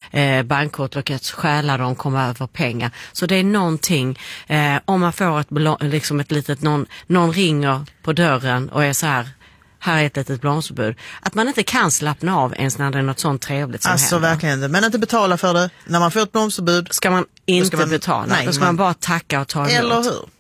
bankkort, lyckats stjäla dem, komma över pengar. Så det är någonting, om man får ett litet, någon ringer på dörren och är så här är ett litet blomsterbud, att man inte kan slappna av ens när det är något sånt trevligt som alltså händer. verkligen, men inte betala för det. När man får ett blomsterbud ska man inte betala. Nej, då ska man bara tacka och ta emot. Eller hur?